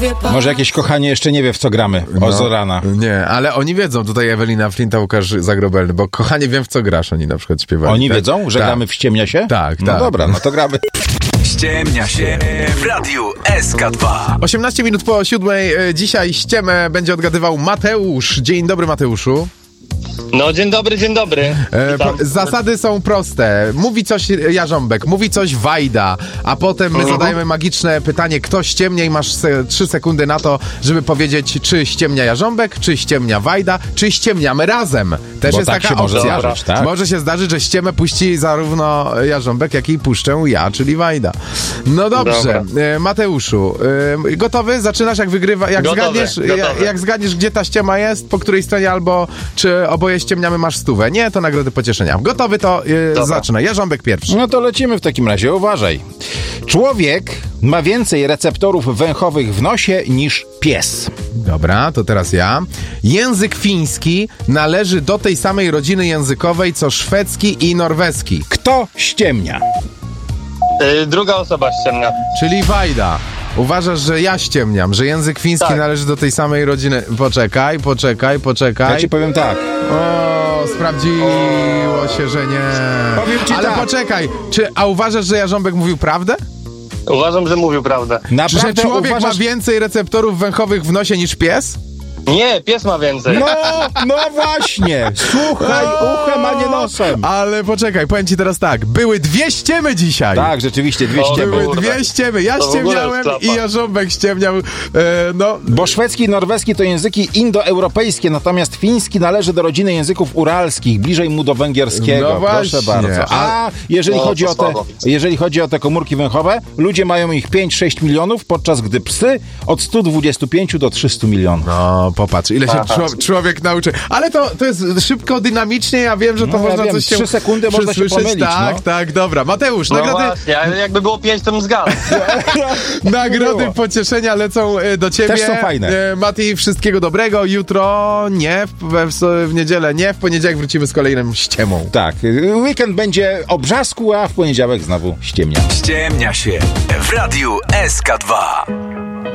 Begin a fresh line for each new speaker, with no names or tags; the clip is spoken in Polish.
Może jakieś kochanie jeszcze nie wie, w co gramy. Ozorana.
Nie, ale oni wiedzą, tutaj Ewelina Flinta, Łukasz Zagrobelny, bo kochanie wiem, w co grasz, oni na przykład śpiewali.
Oni
tak?
wiedzą, że gramy w Ściemnia się?
Tak,
No
tak.
dobra, no to gramy.
Ściemnia się w Radiu SK2.
18 minut po 7. Dzisiaj ściemę będzie odgadywał Mateusz. Dzień dobry, Mateuszu.
No, dzień dobry, dzień dobry.
Zasady są proste. Mówi coś Jarząbek, mówi coś Wajda, a potem my zadajemy magiczne pytanie, kto ściemnia i masz 3 sekundy na to, żeby powiedzieć, czy ściemnia Jarząbek, czy ściemnia Wajda, czy ściemniamy razem. Też
Bo
jest
tak
taka
się może
opcja.
zdarzyć, tak?
Może się zdarzyć, że ściemę puści zarówno Jarząbek, jak i puszczę ja, czyli Wajda. No dobrze, Mateuszu, gotowy? Zaczynasz, jak wygrywa, jak
Gotowy,
zgadniesz,
gotowy.
jak zgadniesz, gdzie ta ściema jest, po której stronie, albo czy oboje ściemniamy, masz 100. Nie, to nagrody pocieszenia. Gotowy, to zaczynaj. Jarząbek pierwszy.
No to lecimy w takim razie, uważaj. Człowiek ma więcej receptorów węchowych w nosie niż pies.
Dobra, to teraz ja. Język fiński należy do tej samej rodziny językowej, co szwedzki i norweski.
Kto ściemnia?
Druga osoba ściemnia.
Czyli Wajda. Uważasz, że ja ściemniam, że język fiński
Tak.
należy do tej samej rodziny. Poczekaj.
Ja ci powiem tak.
O, sprawdziło się, że nie.
Powiem ci
Ale
tak.
poczekaj, a uważasz, że Jarząbek mówił prawdę?
Uważam, że mówił prawdę.
Że
Naprawdę
człowiek ma
uważasz...
więcej receptorów węchowych w nosie niż pies?
Nie, pies ma więcej.
No właśnie. Słuchaj uchem, a nie nosem.
Ale poczekaj, powiem ci teraz tak. Były 2 ściemy dzisiaj.
Tak, rzeczywiście, 2
O,
ściemy.
Były
Kurde.
2 ściemy. Ja
To w ogóle
ściemniałem
klapa.
i Jarząbek ściemniał. No,
Bo szwedzki i norweski to języki indoeuropejskie, natomiast fiński należy do rodziny języków uralskich, bliżej mu do węgierskiego.
No właśnie.
Proszę bardzo. A jeżeli,
No,
chodzi
to
o te,
słabo.
jeżeli chodzi o te komórki węchowe, ludzie mają ich 5-6 milionów, podczas gdy psy od 125 do 300 milionów.
no popatrz, ile się człowiek nauczy. Ale to jest szybko, dynamicznie, ja wiem, że to
No, ja
można
wiem,
coś się
3 sekundy można się
przysłyszeć.
pomylić,
Tak,
no.
tak, dobra. Mateusz,
No
nagrody,
właśnie, ale jakby było 5, to bym zgadł.
nagrody
było.
pocieszenia lecą do ciebie.
Też są fajne.
Mati, wszystkiego dobrego. Jutro nie, w niedzielę nie, w poniedziałek wrócimy z kolejną ściemą.
Tak, weekend będzie o brzasku, a w poniedziałek znowu ściemnia.
Ściemnia się w Radiu SK2.